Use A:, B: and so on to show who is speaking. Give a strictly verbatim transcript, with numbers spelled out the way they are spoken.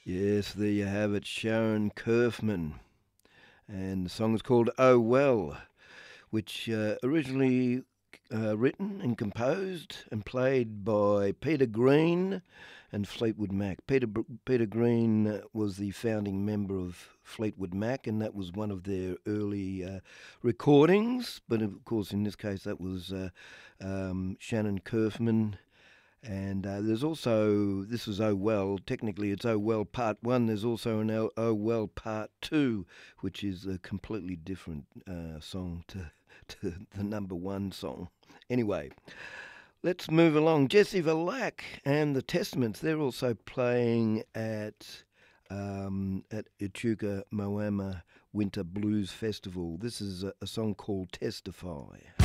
A: Yes, there you have it, Sharon Kerfman. And the song is called Oh Well, which uh, originally uh, written and composed and played by Peter Green and Fleetwood Mac. Peter Peter Green uh, was the founding member of Fleetwood Mac, and that was one of their early uh, recordings. But of course, in this case, that was uh, um, Shannon Kerfman. And uh, there's also, this was Oh Well, technically it's Oh Well Part one, there's also an Oh, oh Well Part two, which is a completely different uh, song to, to the number one song. Anyway, let's move along. Jesse Valac and the Testaments, they're also playing at um, at Echuca Moama Winter Blues Festival. This is a, a song called Testify.